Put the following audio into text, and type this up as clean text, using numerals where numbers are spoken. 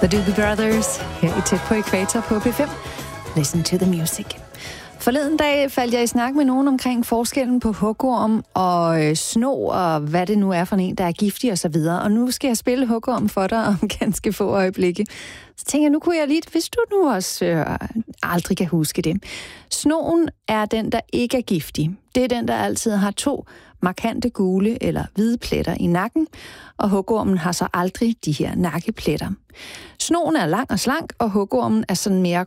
The Doobie Brothers her i Tæt på Ækvator på P5. Listen to the music. Forleden dag faldt jeg i snak med nogen omkring forskellen på hugorm og sno, og hvad det nu er for en, der er giftig og så videre. Og nu skal jeg spille hugorm for dig om ganske få øjeblikke. Så tænker jeg, nu kunne jeg lige, hvis du nu også aldrig kan huske det. Snoen er den, der ikke er giftig. Det er den, der altid har 2 markante gule eller hvide pletter i nakken, og hugormen har så aldrig de her nakkepletter. Snoen er lang og slank, og hugormen er sådan mere